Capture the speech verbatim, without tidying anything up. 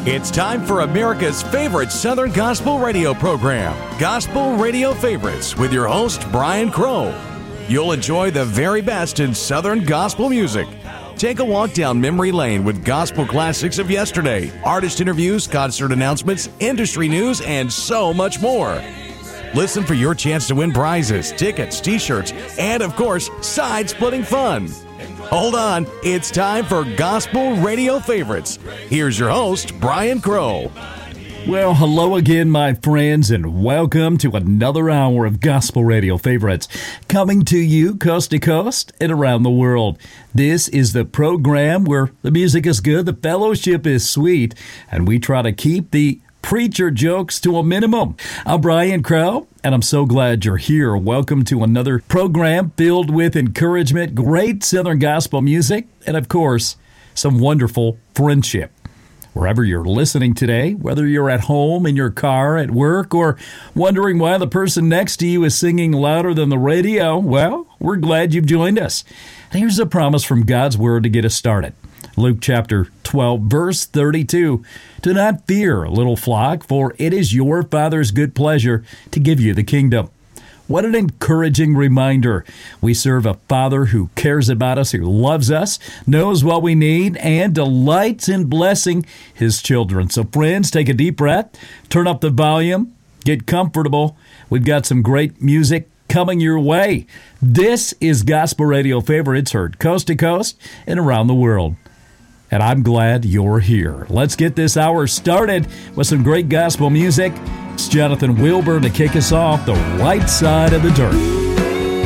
It's time for America's favorite Southern Gospel radio program, Gospel Radio Favorites, with your host, Brian Crow. You'll enjoy the very best in Southern gospel music. Take a walk down memory lane with gospel classics of yesterday, artist interviews, concert announcements, industry news, and so much more. Listen for your chance to win prizes, tickets, t-shirts, and, of course, side-splitting fun. Hold on, it's time for Gospel Radio Favorites. Here's your host, Brian Crow. Well, hello again, my friends, and welcome to another hour of Gospel Radio Favorites, coming to you coast to coast and around the world. This is the program where the music is good, the fellowship is sweet, and we try to keep the preacher jokes to a minimum. I'm Brian Crow, and I'm so glad you're here. Welcome to another program filled with encouragement, great Southern gospel music, and of course, some wonderful friendship. Wherever you're listening today, whether you're at home, in your car, at work, or wondering why the person next to you is singing louder than the radio, well, we're glad you've joined us. And here's a promise from God's Word to get us started. Luke chapter twelve, verse thirty-two. Do not fear, little flock, for it is your Father's good pleasure to give you the kingdom. What an encouraging reminder. We serve a Father who cares about us, who loves us, knows what we need, and delights in blessing His children. So friends, take a deep breath, turn up the volume, get comfortable. We've got some great music coming your way. This is Gospel Radio Favorites, heard coast to coast and around the world. And I'm glad you're here. Let's get this hour started with some great gospel music. It's Jonathan Wilburn to kick us off, The Right Side of the Dirt.